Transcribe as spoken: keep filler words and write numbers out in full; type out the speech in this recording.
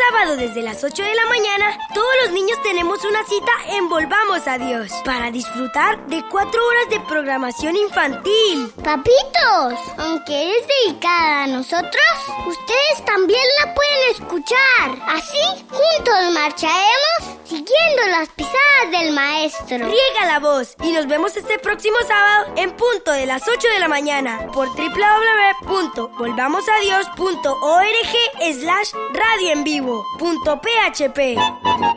sábado desde las ocho de la mañana, todos los niños tenemos una cita en Volvamos a Dios para disfrutar de cuatro horas de programación infantil. Papitos, aunque es dedicada a nosotros, ustedes también la pueden escuchar. Así, juntos marcharemos siguiendo las pisadas del maestro. Riega la voz y nos vemos este próximo sábado en punto de las ocho de la mañana por doble u doble u doble u punto volvamos a dios punto org slash radio en vivo punto p h p.